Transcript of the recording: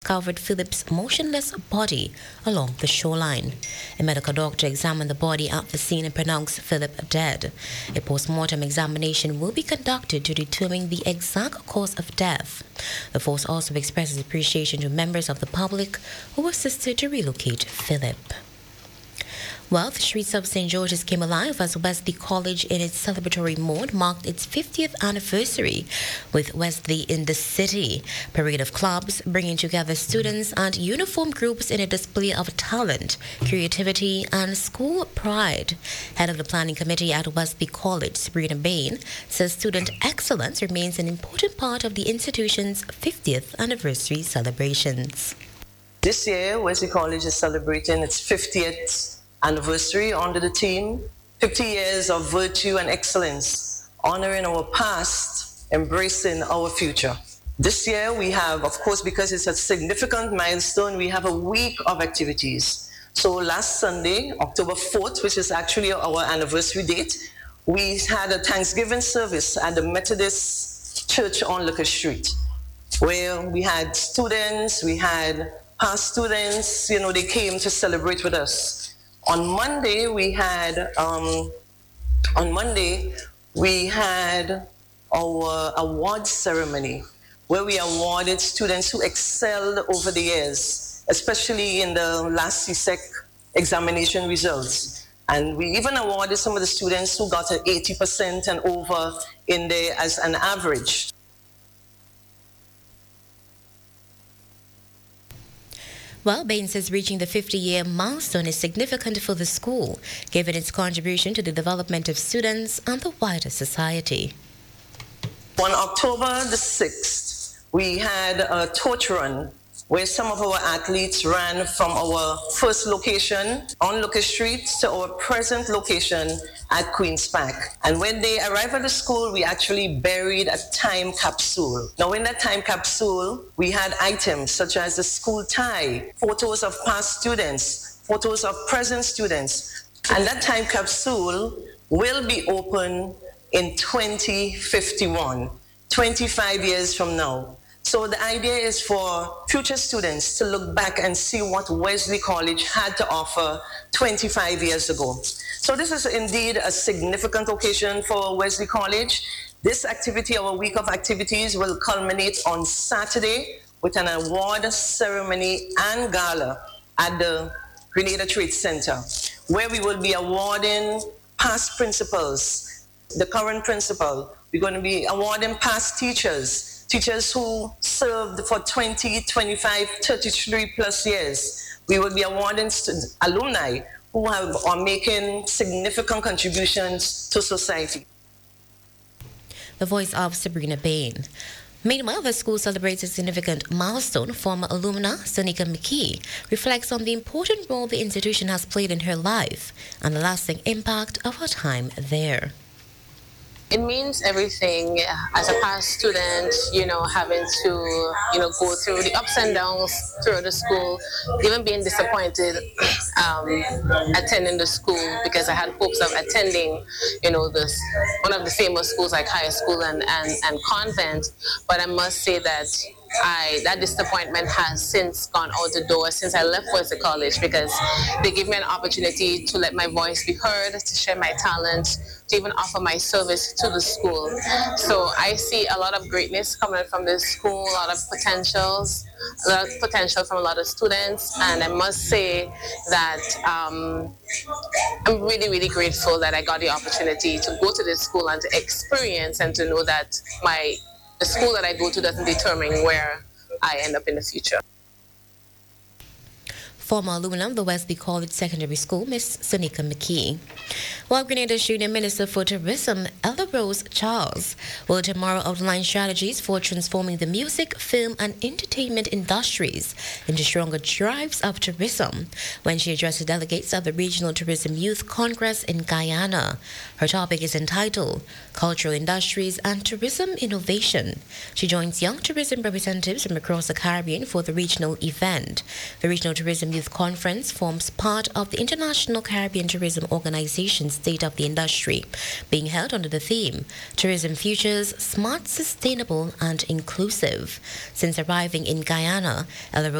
discovered Philip's motionless body along the shoreline. A medical doctor examined the body at the scene and pronounced Philip dead. A post-mortem examination will be conducted to determine the exact cause of death. The force also expresses appreciation to members of the public who assisted to relocate Philip. Well, the streets of St. George's came alive as Wesley College, in its celebratory mode, marked its 50th anniversary with Wesley in the City. Parade of clubs bringing together students and uniform groups in a display of talent, creativity, and school pride. Head of the planning committee at Wesley College, Sabrina Bain, says student excellence remains an important part of the institution's 50th anniversary celebrations. This year, Wesley College is celebrating its 50th anniversary under the theme 50 years of virtue and excellence, honoring our past, embracing our future. This year we have, of course, because it's a significant milestone, we have a week of activities. So last Sunday, October 4th, which is actually our anniversary date, we had a Thanksgiving service at the Methodist Church on Lucas Street, where we had students, we had past students, they came to celebrate with us. On Monday, we had our award ceremony where we awarded students who excelled over the years, especially in the last CSEC examination results. And we even awarded some of the students who got an 80% and over in there as an average. Well, Bain says reaching the 50-year milestone is significant for the school, given its contribution to the development of students and the wider society. On October the 6th, we had a torch run where some of our athletes ran from our first location on Lucas Street to our present location at Queen's Park. And when they arrived at the school, we actually buried a time capsule. Now, in that time capsule, we had items such as the school tie, photos of past students, photos of present students. And that time capsule will be open in 2051, 25 years from now. So the idea is for future students to look back and see what Wesley College had to offer 25 years ago. So this is indeed a significant occasion for Wesley College. This activity, our week of activities, will culminate on Saturday with an award ceremony and gala at the Grenada Trade Center, where we will be awarding past principals, the current principal. We're going to be awarding past teachers who served for 20, 25, 33 plus years. We will be awarding alumni who are making significant contributions to society. The voice of Sabrina Bain. Meanwhile, the school celebrates a significant milestone. Former alumna Sonika McKee reflects on the important role the institution has played in her life and the lasting impact of her time there. It means everything as a past student, having to, go through the ups and downs through the school, even being disappointed attending the school because I had hopes of attending, one of the famous schools like high school and convent. But I must say that that disappointment has since gone out the door since I left Wesley College, because they gave me an opportunity to let my voice be heard, to share my talent, to even offer my service to the school. So I see a lot of greatness coming from this school, a lot of potential from a lot of students, and I must say that I'm really, really grateful that I got the opportunity to go to this school and to experience and to know that the school that I go to doesn't determine where I end up in the future. Former alumna of the Wesley College Secondary School, Miss Sonika McKee. While Grenada's Union Minister for Tourism, Ella Rose Charles, will tomorrow outline strategies for transforming the music, film and entertainment industries into stronger drives of tourism when she addresses delegates at the Regional Tourism Youth Congress in Guyana. Her topic is entitled Cultural Industries and Tourism Innovation. She joins young tourism representatives from across the Caribbean for the regional event. The Regional Tourism Youth Conference forms part of the International Caribbean Tourism Organization's State of the Industry, being held under the theme Tourism Futures, Smart, Sustainable and Inclusive. Since arriving in Guyana, Ella